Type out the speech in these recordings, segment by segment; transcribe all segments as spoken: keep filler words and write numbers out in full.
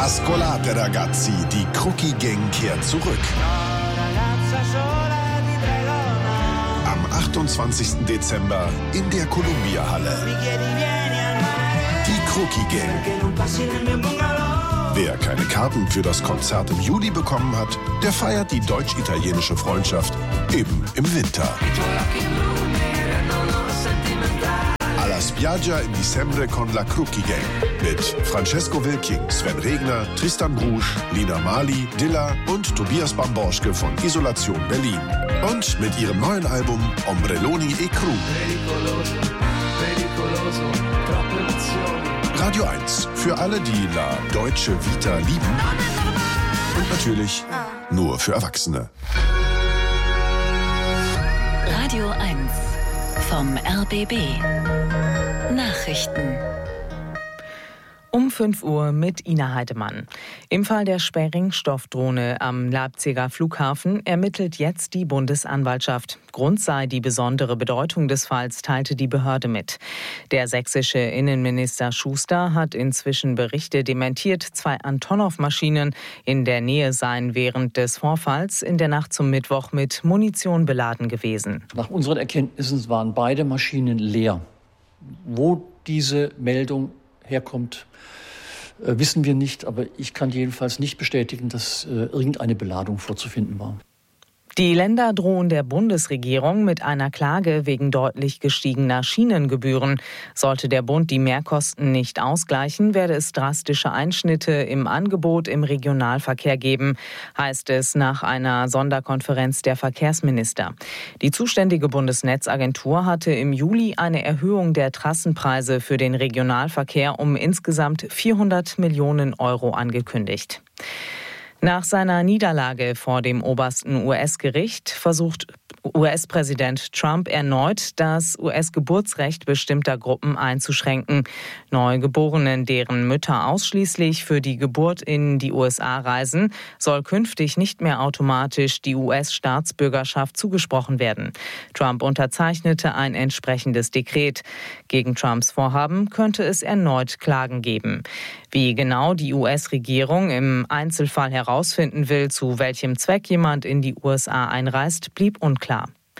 Ascolate ragazzi, die Crookie Gang kehrt zurück. Am achtundzwanzigsten Dezember in der Columbia-Halle. Die Crookie Gang. Wer keine Karten für das Konzert im Juli bekommen hat, der feiert die deutsch-italienische Freundschaft eben im Winter. Alla spiaggia in dicembre con la Crookie Gang mit Francesco Wilking, Sven Regner, Tristan Brusch, Lina Mali, Dilla und Tobias Bamborschke von Isolation Berlin. Und mit ihrem neuen Album Ombrelloni e Cru. Radio eins für alle, die La Deutsche Vita lieben. Und natürlich nur für Erwachsene. Radio eins vom R B B. Nachrichten. Um fünf Uhr mit Ina Heidemann. Im Fall der Sprengstoffdrohne am Leipziger Flughafen ermittelt jetzt die Bundesanwaltschaft. Grund sei die besondere Bedeutung des Falls, teilte die Behörde mit. Der sächsische Innenminister Schuster hat inzwischen Berichte dementiert, zwei Antonov-Maschinen in der Nähe seien während des Vorfalls in der Nacht zum Mittwoch mit Munition beladen gewesen. Nach unseren Erkenntnissen waren beide Maschinen leer. Wo diese Meldung herkommt, äh, wissen wir nicht, aber ich kann jedenfalls nicht bestätigen, dass äh, irgendeine Beladung vorzufinden war. Die Länder drohen der Bundesregierung mit einer Klage wegen deutlich gestiegener Schienengebühren. Sollte der Bund die Mehrkosten nicht ausgleichen, werde es drastische Einschnitte im Angebot im Regionalverkehr geben, heißt es nach einer Sonderkonferenz der Verkehrsminister. Die zuständige Bundesnetzagentur hatte im Juli eine Erhöhung der Trassenpreise für den Regionalverkehr um insgesamt vierhundert Millionen Euro angekündigt. Nach seiner Niederlage vor dem obersten U S-Gericht versucht U S-Präsident Trump erneut, das U S-Geburtsrecht bestimmter Gruppen einzuschränken. Neugeborenen, deren Mütter ausschließlich für die Geburt in die U S A reisen, soll künftig nicht mehr automatisch die U S-Staatsbürgerschaft zugesprochen werden. Trump unterzeichnete ein entsprechendes Dekret. Gegen Trumps Vorhaben könnte es erneut Klagen geben. Wie genau die U S-Regierung im Einzelfall herausfinden will, zu welchem Zweck jemand in die U S A einreist, blieb unklar.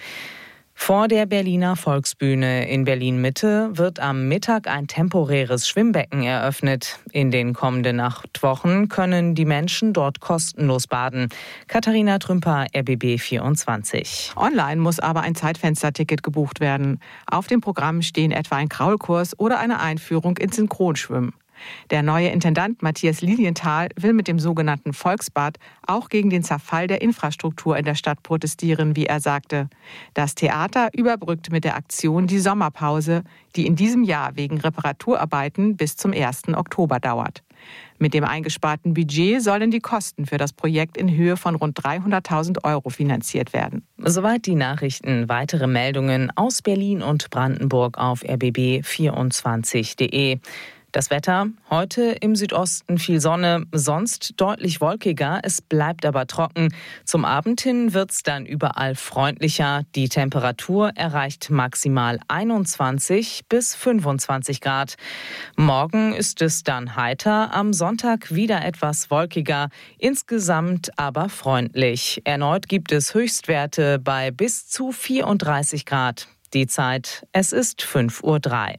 Vor der Berliner Volksbühne in Berlin-Mitte wird am Mittag ein temporäres Schwimmbecken eröffnet. In den kommenden acht Wochen können die Menschen dort kostenlos baden. Katharina Trümper, R B B vierundzwanzig. Online muss aber ein Zeitfensterticket gebucht werden. Auf dem Programm stehen etwa ein Kraulkurs oder eine Einführung ins Synchronschwimmen. Der neue Intendant Matthias Lilienthal will mit dem sogenannten Volksbad auch gegen den Zerfall der Infrastruktur in der Stadt protestieren, wie er sagte. Das Theater überbrückt mit der Aktion die Sommerpause, die in diesem Jahr wegen Reparaturarbeiten bis zum ersten Oktober dauert. Mit dem eingesparten Budget sollen die Kosten für das Projekt in Höhe von rund dreihunderttausend Euro finanziert werden. Soweit die Nachrichten. Weitere Meldungen aus Berlin und Brandenburg auf r b b vierundzwanzig punkt de. Das Wetter, heute im Südosten viel Sonne, sonst deutlich wolkiger, es bleibt aber trocken. Zum Abend hin wird's dann überall freundlicher. Die Temperatur erreicht maximal einundzwanzig bis fünfundzwanzig Grad. Morgen ist es dann heiter, am Sonntag wieder etwas wolkiger, insgesamt aber freundlich. Erneut gibt es Höchstwerte bei bis zu vierunddreißig Grad. Die Zeit, es ist fünf Uhr drei.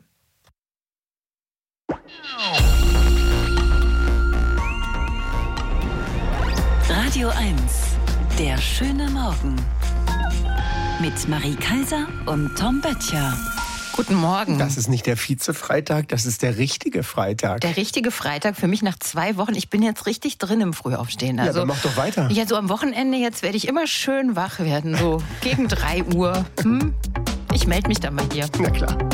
Radio eins, der schöne Morgen. Mit Marie Kaiser und Tom Böttcher. Guten Morgen. Das ist nicht der Vize-Freitag, das ist der richtige Freitag. Der richtige Freitag für mich nach zwei Wochen. Ich bin jetzt richtig drin im Frühaufstehen. Also, ja, dann mach doch weiter. Ja, so am Wochenende, jetzt werde ich immer schön wach werden, so gegen drei Uhr. Hm? Ich melde mich dann mal hier. Na klar.